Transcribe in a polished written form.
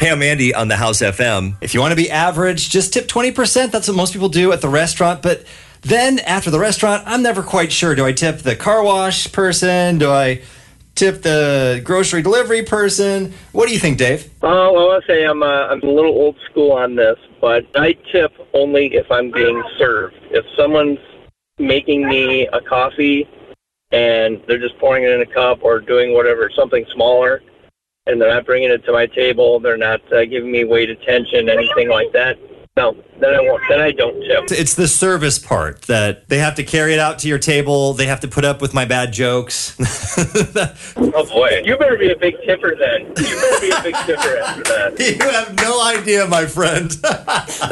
Hey, I'm Andy on the House FM. If you want to be average, just tip 20%. That's what most people do at the restaurant. But then after the restaurant, I'm never quite sure. Do I tip the car wash person? Do I tip the grocery delivery person? What do you think, Dave? Well, I want to say I'm a little old school on this, but I tip only if I'm being served. If someone's making me a coffee and they're just pouring it in a cup or doing whatever, something smaller, and they're not bringing it to my table, they're not giving me weight attention, anything like that, no, then I won't. Then I don't tip. It's the service part that they have to carry it out to your table. They have to put up with my bad jokes. Oh, boy. You better be a big tipper then. You better be a big tipper after that. You have no idea, my friend.